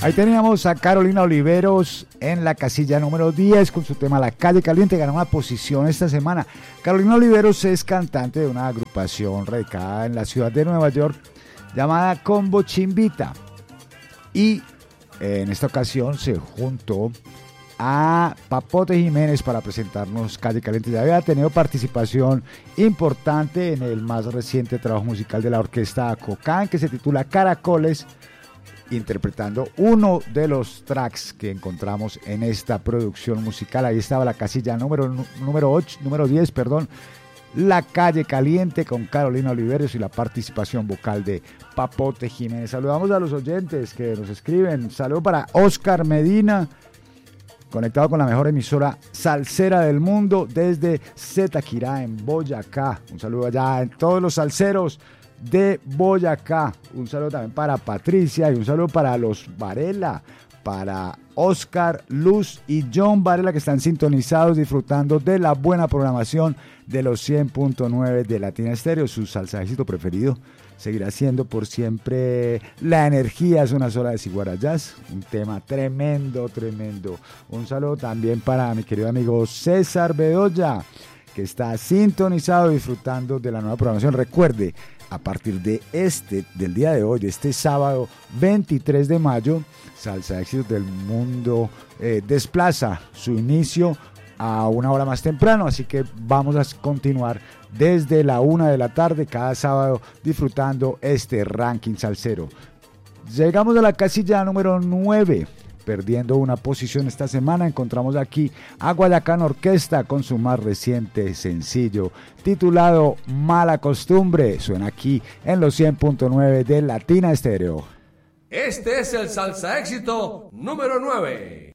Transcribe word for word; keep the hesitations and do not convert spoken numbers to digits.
Ahí teníamos a Carolina Oliveros en la casilla número diez con su tema La Calle Caliente, ganó una posición esta semana. Carolina Oliveros es cantante de una agrupación radicada en la ciudad de Nueva York llamada Combo Chimbita, y en esta ocasión se juntó a Papote Jiménez para presentarnos Calle Caliente. Ya había tenido participación importante en el más reciente trabajo musical de la orquesta Cocán, que se titula Caracoles, interpretando uno de los tracks que encontramos en esta producción musical. Ahí estaba la casilla número, número, ocho, número diez, perdón, La Calle Caliente, con Carolina Oliveros y la participación vocal de Papote Jiménez. Saludamos a los oyentes que nos escriben. Saludo para Oscar Medina, conectado con la mejor emisora salsera del mundo desde Zipaquirá, en Boyacá. Un saludo allá en todos los salseros de Boyacá. Un saludo también para Patricia y un saludo para los Varela, para Oscar, Luz y John Varela, que están sintonizados disfrutando de la buena programación de los cien punto nueve de Latina Estéreo. Su salsa éxito preferido seguirá siendo por siempre La Energía es una sola de Ciguarayás, un tema tremendo, tremendo. Un saludo también para mi querido amigo César Bedoya, que está sintonizado disfrutando de la nueva programación. Recuerde, a partir de este, del día de hoy, de este sábado veintitrés de mayo, Salsa Éxitos del Mundo eh, desplaza su inicio a una hora más temprano, así que vamos a continuar desde la una de la tarde cada sábado disfrutando este ranking salsero. Llegamos a la casilla número nueve. Perdiendo una posición esta semana, encontramos aquí a Guayacán Orquesta con su más reciente sencillo titulado Mala Costumbre. Suena aquí en los cien punto nueve de Latina Estéreo. Este es el Salsa Éxito número nueve.